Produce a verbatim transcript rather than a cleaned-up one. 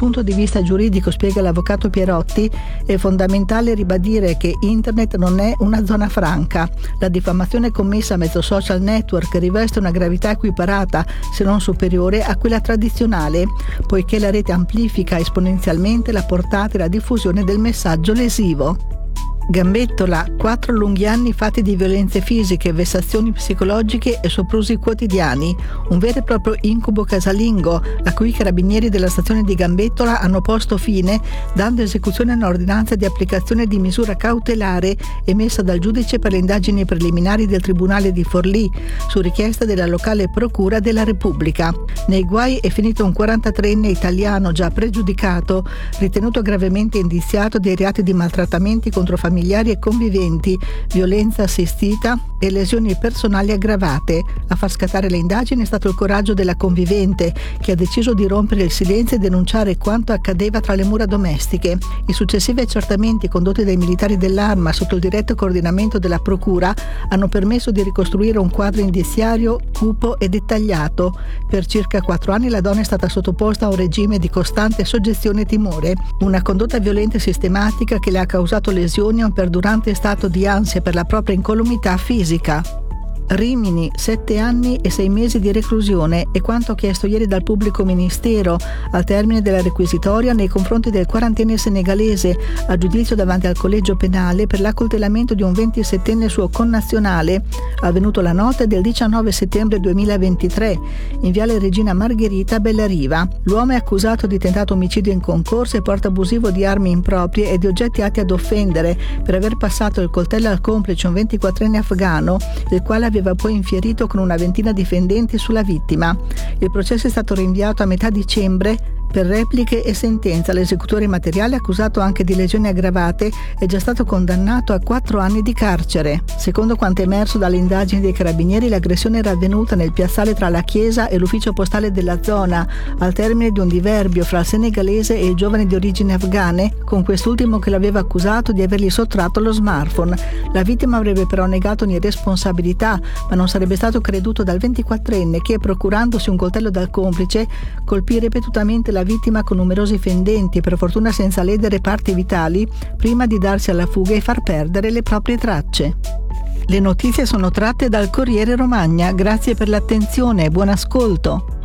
punto di vista giuridico, spiega l'avvocato Pierotti, è fondamentale ribadire che internet non è una zona franca. La diffamazione commessa a mezzo social network riveste una gravità equiparata, se non superiore, a quella tradizionale, poiché la rete amplifica esponenzialmente la portata e la diffusione del messaggio lesivo. Gambettola, quattro lunghi anni fatti di violenze fisiche, vessazioni psicologiche e soprusi quotidiani, un vero e proprio incubo casalingo a cui i carabinieri della stazione di Gambettola hanno posto fine dando esecuzione a un'ordinanza di applicazione di misura cautelare emessa dal giudice per le indagini preliminari del Tribunale di Forlì su richiesta della locale Procura della Repubblica. Nei guai è finito un quarantatreenne italiano già pregiudicato, ritenuto gravemente indiziato dei reati di maltrattamenti contro famiglie familiari e conviventi, violenza assistita e lesioni personali aggravate. A far scattare le indagini è stato il coraggio della convivente, che ha deciso di rompere il silenzio e denunciare quanto accadeva tra le mura domestiche. I successivi accertamenti condotti dai militari dell'Arma sotto il diretto coordinamento della Procura hanno permesso di ricostruire un quadro indiziario cupo e dettagliato. Per circa quattro anni la donna è stata sottoposta a un regime di costante soggezione e timore, una condotta violenta e sistematica che le ha causato lesioni e un perdurante stato di ansia per la propria incolumità fisica. Rimini, sette anni e sei mesi di reclusione è quanto chiesto ieri dal pubblico ministero al termine della requisitoria nei confronti del quarantenne senegalese a giudizio davanti al collegio penale per l'accoltellamento di un ventisettenne suo connazionale avvenuto la notte del diciannove settembre duemilaventitré in viale Regina Margherita a Bellariva. L'uomo è accusato di tentato omicidio in concorso e porto abusivo di armi improprie e di oggetti atti ad offendere per aver passato il coltello al complice, un ventiquattrenne afghano, il quale aveva poi infierito con una ventina di fendenti sulla vittima. Il processo è stato rinviato a metà dicembre per repliche e sentenza. L'esecutore materiale, accusato anche di lesioni aggravate, è già stato condannato a quattro anni di carcere. Secondo quanto emerso dalle indagini dei carabinieri, l'aggressione era avvenuta nel piazzale tra la chiesa e l'ufficio postale della zona, al termine di un diverbio fra il senegalese e il giovane di origini afghane, con quest'ultimo che l'aveva accusato di avergli sottratto lo smartphone. La vittima avrebbe però negato ogni responsabilità, ma non sarebbe stato creduto dal ventiquattrenne che, procurandosi un coltello dal complice, colpì ripetutamente la vittima con numerosi fendenti, per fortuna senza ledere parti vitali, prima di darsi alla fuga e far perdere le proprie tracce. Le notizie sono tratte dal Corriere Romagna. Grazie per l'attenzione e buon ascolto.